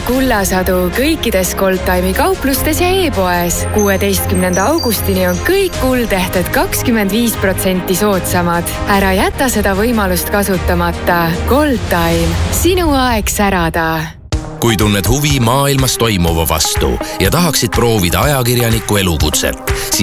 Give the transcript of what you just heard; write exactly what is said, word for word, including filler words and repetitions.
suur kullasadu kõikides Goldtime'i kauplustes ja e-poes. kuueteistkümnenda augustini on kõik kuldehted kakskümmend viis protsenti soodsamad. Ära jäta seda võimalust kasutamata. Goldtime. Sinu aeg särada. Kui tunned huvi maailmas toimuva vastu ja tahaksid proovida ajakirjaniku elukutset,